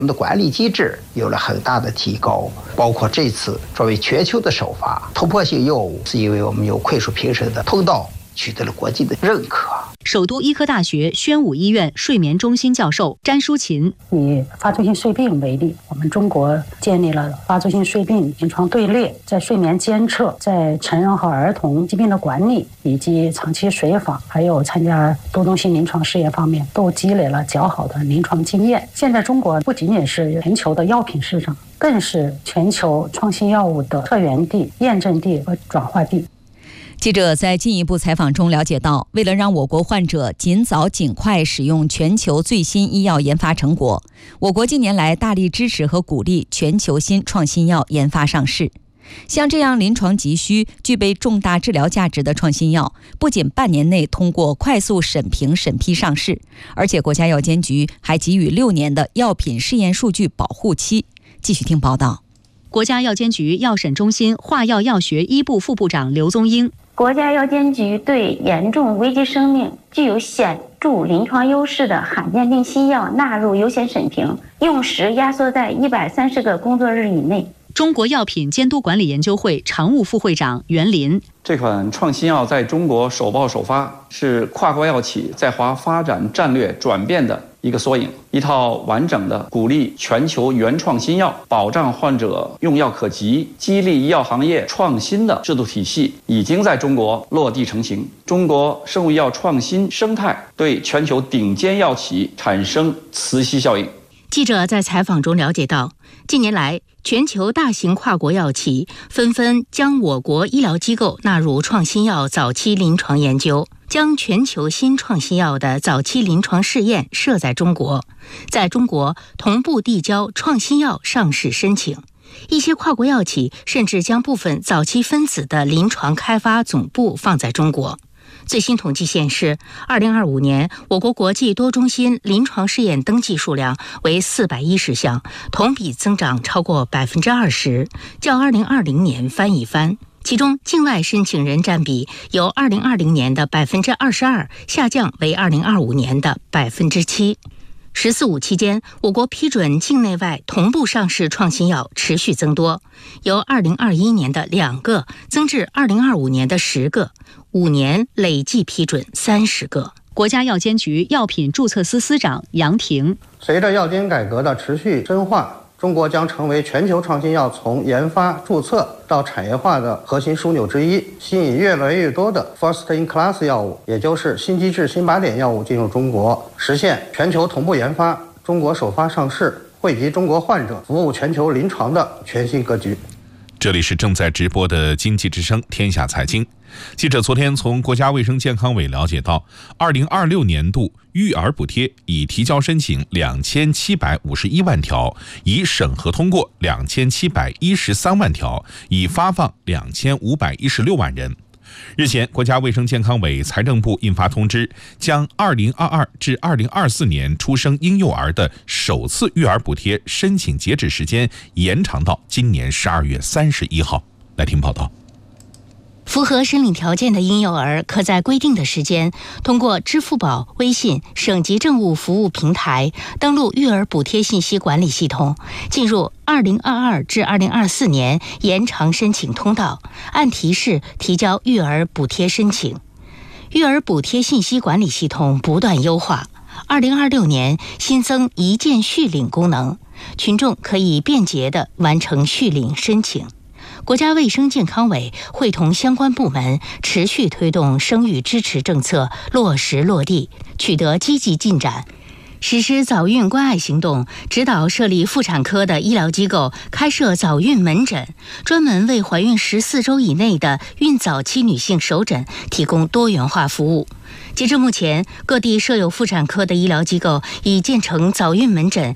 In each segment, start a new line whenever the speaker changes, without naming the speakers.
我们的管理机制有了很大的提高，包括这次作为全球的首发突破性业务，是因为我们有快速评审的通道取得了国际的认可。
首都医科大学宣武医院睡眠中心教授詹淑琴，
以发作性睡病为例，我们中国建立了发作性睡病临床队列，在睡眠监测、在成人和儿童疾病的管理以及长期随访，还有参加多中心临床试验方面，都积累了较好的临床经验。现在中国不仅仅是全球的药品市场，更是全球创新药物的策源地、验证地和转化地。
记者在进一步采访中了解到，为了让我国患者尽早尽快使用全球最新医药研发成果，我国近年来大力支持和鼓励全球新创新药研发上市。像这样临床急需、具备重大治疗价值的创新药，不仅半年内通过快速审评审批上市，而且国家药监局还给予6年的药品试验数据保护期。继续听报道。
国家药监局药审中心化药药学一部副部长刘宗英，
国家药监局对严重危及生命、具有显著临床优势的罕见病新药纳入优先审评，用时压缩在130个工作日以内。
中国药品监督管理研究会常务副会长袁林，
这款创新药在中国首报首发，是跨国药企在华发展战略转变的一个缩影。一套完整的鼓励全球原创新药、保障患者用药可及、激励医药行业创新的制度体系已经在中国落地成型。中国生物医药创新生态对全球顶尖药企产生磁吸效应。
记者在采访中了解到，近年来全球大型跨国药企纷纷将我国医疗机构纳入创新药早期临床研究，将全球新创新药的早期临床试验设在中国，在中国同步递交创新药上市申请。一些跨国药企甚至将部分早期分子的临床开发总部放在中国。最新统计显示，2025年我国国际多中心临床试验登记数量为410项，同比增长超过20%，较2020年翻一番。其中，境外申请人占比由2020年的22%下降为2025年的7%。“十四五”期间，我国批准境内外同步上市创新药持续增多，由2021年的2个增至2025年的10个，5年累计批准30个。国家药监局药品注册司司长杨婷，
随着药监改革的持续深化，中国将成为全球创新药从研发、注册到产业化的核心枢纽之一，吸引越来越多的 first in class 药物，也就是新机制、新靶点药物进入中国，实现全球同步研发、中国首发上市、惠及中国患者、服务全球临床的全新格局。
这里是正在直播的经济之声天下财经。记者昨天从国家卫生健康委了解到，2026年度育儿补贴已提交申请2751万条，已审核通过2713万条，已发放2516万人。日前，国家卫生健康委、财政部印发通知，将2022至2024年出生婴幼儿的首次育儿补贴申请截止时间延长到今年12月31号。来听报道。
符合申领条件的婴幼儿可在规定的时间通过支付宝、微信、省级政务服务平台登录育儿补贴信息管理系统，进入2022至2024年延长申请通道，按提示提交育儿补贴申请。育儿补贴信息管理系统不断优化，2026年新增一键续领功能，群众可以便捷地完成续领申请。国家卫生健康委会同相关部门持续推动生育支持政策落实落地，取得积极进展。实施早孕关爱行动，指导设立妇产科的医疗机构开设早孕门诊，专门为怀孕14周以内的孕早期女性首诊提供多元化服务。截至目前，各地设有妇产科的医疗机构已建成早孕门诊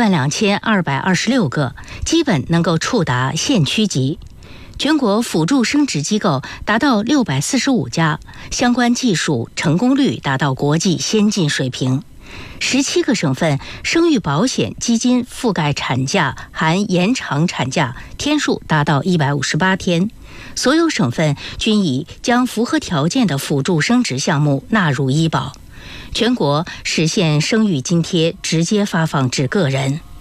12226个，基本能够触达县区级。全国辅助生殖机构达到645家，相关技术成功率达到国际先进水平。17个省份生育保险基金覆盖产假含延长产假天数达到158天，所有省份均已将符合条件的辅助生殖项目纳入医保，全国实现生育津贴直接发放至个人。